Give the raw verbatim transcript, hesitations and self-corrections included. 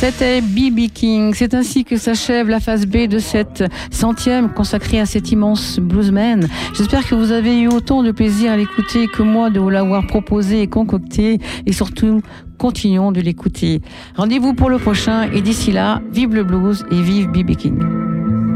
C'était B B King. C'est ainsi que s'achève la phase B de cette centième consacrée à cet immense bluesman. J'espère que vous avez eu autant de plaisir à l'écouter que moi de vous l'avoir proposé et concocté, et surtout continuons de l'écouter. Rendez-vous pour le prochain et d'ici là, vive le blues et vive B B King.